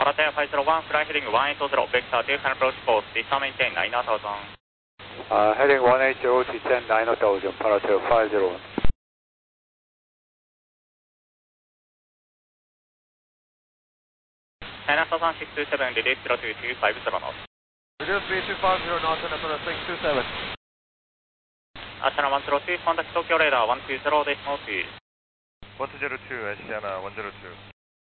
Paratea 501, fly heading 180, vector to can approach course, descend maintain 9000. Heading 180, descend 9000, Paratea 501. China Southern 627, release 02350 knots. Reduce 3250 knots and Apollo 627. Ashana 102, contact Tokyo radar 120.2. 102, Asiana 102.